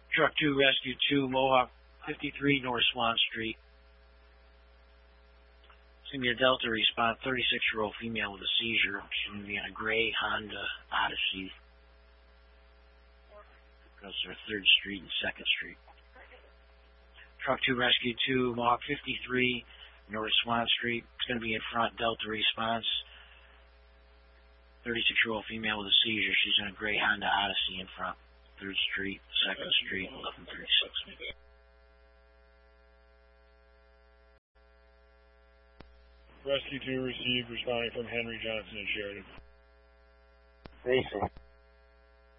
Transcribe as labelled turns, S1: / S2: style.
S1: Truck 2, Rescue 2, Mohawk 53 North Swan Street. It's going to be a Delta response, 36-year-old female with a seizure. She's going to be in a gray Honda Odyssey. Goes to 3rd Street and 2nd Street. Truck 2, Rescue 2, Mohawk 53 North Swan Street. It's going to be in front, Delta response. 36-year-old female with a seizure. She's in a gray Honda Odyssey in front. 3rd Street, 2nd Street, 1136.
S2: Rescue 2 received, responding from Henry Johnson and Sheridan.
S3: Racing.